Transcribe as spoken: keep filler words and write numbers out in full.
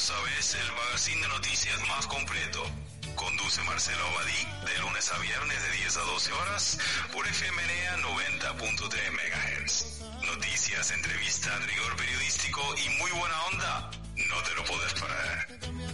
sabes, el magazine de noticias más completo. Conduce Marcelo Abadí de lunes a viernes de diez a doce horas por F M N A noventa punto tres megahertz. Noticias, entrevistas, rigor periodístico y muy buena onda. No te lo puedes perder.